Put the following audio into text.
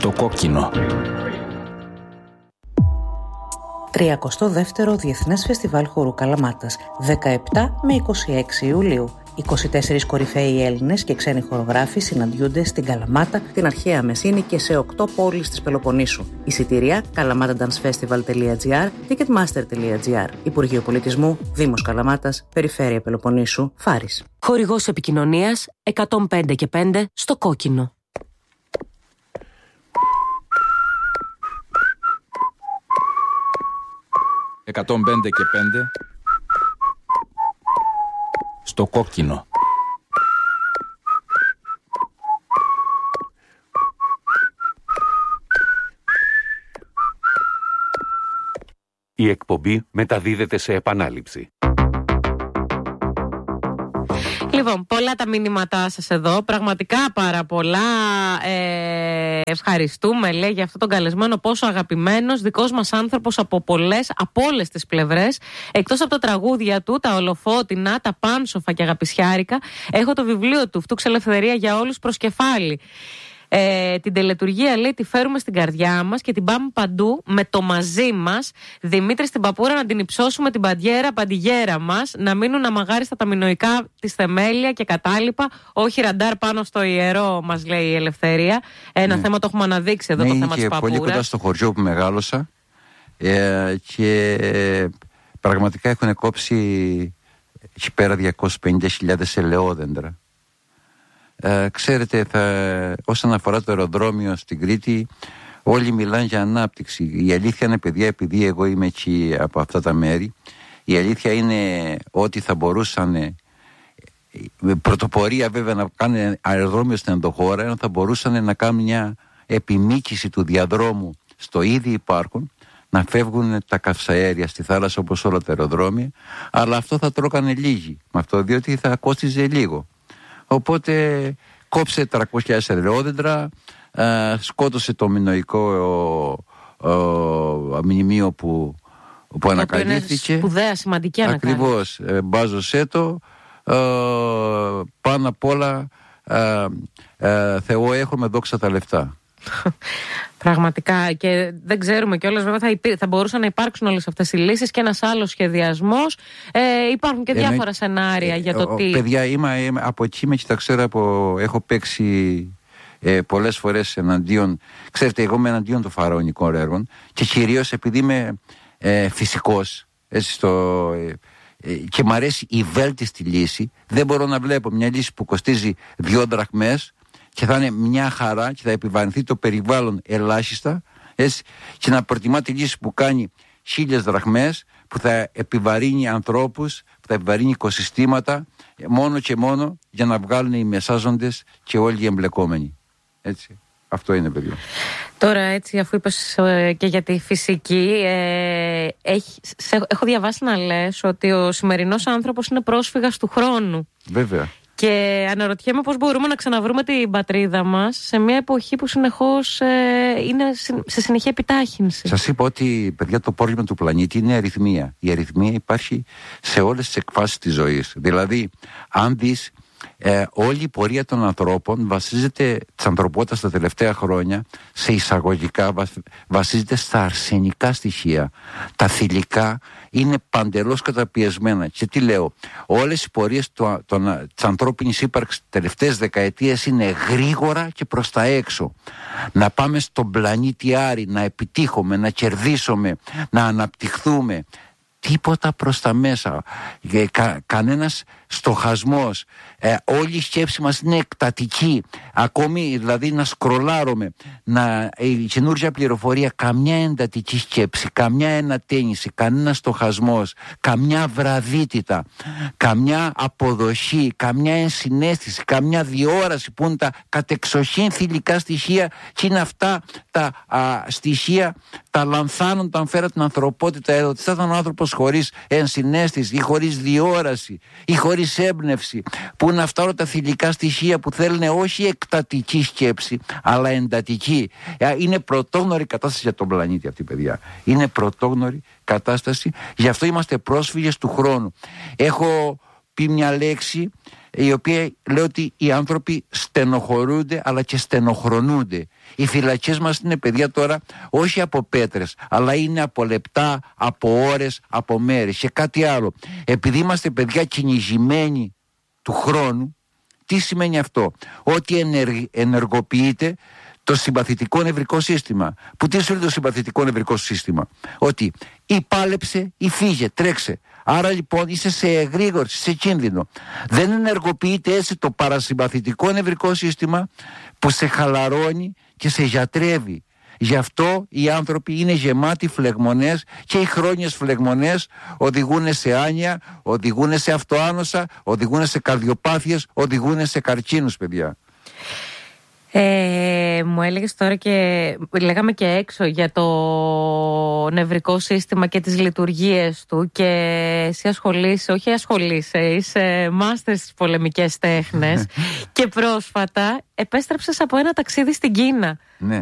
Στο κόκκινο. 32ο Διεθνές Φεστιβάλ Χορού Καλαμάτας, 17 με 26 Ιουλίου. 24 κορυφαίοι Έλληνες και ξένοι χορογράφοι συναντιούνται στην Καλαμάτα, την αρχαία Μεσίνη και σε 8 πόλεις της Πελοποννήσου. Εισιτήρια kalamatadancefestival.gr, ticketmaster.gr. Υπουργείο Πολιτισμού, Δήμος Καλαμάτας, Περιφέρεια Πελοποννήσου, Φάρης. Χορηγός επικοινωνίας 105 και 5 στο κόκκινο. «105 και 5» στο κόκκινο. Η εκπομπή μεταδίδεται σε επανάληψη. Λοιπόν, πολλά τα μηνύματά σας εδώ, πραγματικά πάρα πολλά. Ευχαριστούμε, λέει, για αυτόν τον καλεσμένο, πόσο αγαπημένος, δικός μας άνθρωπος από όλες τις πλευρές. Εκτός από τα τραγούδια του, τα ολοφώτινα, τα πάνσοφα και αγαπησιάρικα, έχω το βιβλίο του, «Φτούξε ελευθερία για όλους» προς κεφάλι. Την τελετουργία, λέει, τη φέρουμε στην καρδιά μας και την πάμε παντού με το μαζί μας. Δημήτρη, στην παπούρα να την υψώσουμε την παντιγέρα μας, να μείνουν αμαγάριστα τα μινοϊκά της θεμέλια και κατάλοιπα. Όχι ραντάρ πάνω στο ιερό, μας λέει η Ελευθερία. Ένα θέμα το έχουμε αναδείξει εδώ, το θέμα της παπούρας. Πολύ κοντά στο χωριό που μεγάλωσα και πραγματικά έχουν κόψει εκεί πέρα 250.000 ελαιόδεντρα. Ξέρετε, όσον αφορά το αεροδρόμιο στην Κρήτη, όλοι μιλάνε για ανάπτυξη. Η αλήθεια είναι, παιδιά, επειδή εγώ είμαι εκεί από αυτά τα μέρη, η αλήθεια είναι ότι θα μπορούσαν, πρωτοπορία βέβαια, να κάνουν αεροδρόμιο στην ενδοχώρα, θα μπορούσαν να κάνουν μια επιμήκυση του διαδρόμου στο ήδη υπάρχον, να φεύγουν τα καυσαέρια στη θάλασσα όπως όλα τα αεροδρόμια, αλλά αυτό θα τρώγανε λίγοι με αυτό, διότι θα κόστιζε λίγο. Οπότε κόψε 300.000 ελαιόδεντρα, σκότωσε το μινοϊκό μνημείο που ανακαλύφθηκε. Είναι σπουδαία, σημαντική ανακάλυψη. Ακριβώς, μπάζωσέ το. Πάνω απ' όλα, Θεό έχουμε, δόξα τα λεφτά. Πραγματικά, και δεν ξέρουμε κιόλας, βέβαια θα μπορούσαν να υπάρξουν όλες αυτές οι λύσεις και ένας άλλος σχεδιασμός. Υπάρχουν και διάφορα σενάρια για το τι. Παιδιά, είμαι από εκεί, τα ξέρω, έχω παίξει πολλές φορές εναντίον. Ξέρετε, εγώ είμαι εναντίον των φαραωνικών έργων και κυρίως επειδή είμαι φυσικός, και μου αρέσει η βέλτιστη λύση. Δεν μπορώ να βλέπω μια λύση που κοστίζει 2 δραχμές και θα είναι μια χαρά και θα επιβαρυνθεί το περιβάλλον ελάχιστα, και να προτιμά τη λύση που κάνει 1.000 δραχμές, που θα επιβαρύνει ανθρώπους, που θα επιβαρύνει οικοσυστήματα, μόνο και μόνο για να βγάλουν οι μεσάζοντες και όλοι οι εμπλεκόμενοι. Έτσι. Αυτό είναι, παιδιά. Τώρα, έτσι, αφού είπες και για τη φυσική, έχω διαβάσει να λες ότι ο σημερινός άνθρωπος είναι πρόσφυγας του χρόνου. Βέβαια. Και αναρωτιέμαι πώς μπορούμε να ξαναβρούμε την πατρίδα μας σε μια εποχή που συνεχώς είναι σε συνεχή επιτάχυνση. Σας είπα ότι, παιδιά, το πρόβλημα του πλανήτη είναι η αριθμία. Η αριθμία υπάρχει σε όλες τις εκφάσεις της ζωής. Δηλαδή, αν δεις, όλη η πορεία των ανθρώπων βασίζεται, της ανθρωπότητας τα τελευταία χρόνια, σε εισαγωγικά, βασίζεται στα αρσενικά στοιχεία. Τα θηλυκά είναι παντελώς καταπιεσμένα. Και τι λέω, όλες οι πορείες της ανθρώπινης ύπαρξης τις τελευταίες δεκαετίες είναι γρήγορα και προς τα έξω. Να πάμε στον πλανήτη Άρη, να επιτύχουμε, να κερδίσουμε, να αναπτυχθούμε. Τίποτα προς τα μέσα, κανένας στοχασμός, όλη η σκέψη μας είναι εκτατική, ακόμη δηλαδή να σκρολάρουμε, η καινούργια πληροφορία, καμιά εντατική σκέψη, καμιά ενατένιση, κανένα στοχασμός, καμιά βραδύτητα, καμιά αποδοχή, καμιά ενσυναίσθηση, καμιά διόραση, που είναι τα κατεξοχήν θηλυκά στοιχεία, και είναι αυτά τα στοιχεία, τα λανθάνοντα αν φέρα την ανθρωπότητα εδώ. Τι θα ήταν ο άνθρωπος χωρίς ενσυναίσθηση ή χωρίς διόραση ή χωρίς έμπνευση, που είναι αυτά όλα τα θηλυκά στοιχεία που θέλουν όχι εκτατική σκέψη αλλά εντατική. Είναι πρωτόγνωρη κατάσταση για τον πλανήτη αυτή, παιδιά. Είναι πρωτόγνωρη κατάσταση, γι' αυτό είμαστε πρόσφυγες του χρόνου. Έχω πει μια λέξη η οποία λέει ότι οι άνθρωποι στενοχωρούνται αλλά και στενοχρονούνται. Οι φυλακές μας είναι, παιδιά, τώρα όχι από πέτρες, αλλά είναι από λεπτά, από ώρες, από μέρες. Και κάτι άλλο, επειδή είμαστε, παιδιά, κυνηγημένοι του χρόνου, τι σημαίνει αυτό? Ότι ενεργοποιείται το συμπαθητικό νευρικό σύστημα. Που τι σου λέει το συμπαθητικό νευρικό σύστημα? Ότι ή πάλεψε ή φύγε, τρέξε. Άρα λοιπόν είσαι σε εγρήγορση, σε κίνδυνο. Δεν ενεργοποιείται έτσι το παρασυμπαθητικό νευρικό σύστημα που σε χαλαρώνει και σε γιατρεύει. Γι' αυτό οι άνθρωποι είναι γεμάτοι φλεγμονές και οι χρόνιες φλεγμονές οδηγούν σε άνοια, οδηγούν σε αυτοάνοσα, οδηγούν σε καρδιοπάθειες, οδηγούν σε καρκίνους, παιδιά. Μου έλεγες τώρα και λέγαμε και έξω για το νευρικό σύστημα και τις λειτουργίες του και εσύ είσαι μάστερ στις πολεμικές τέχνες και πρόσφατα επέστρεψες από ένα ταξίδι στην Κίνα. Ναι.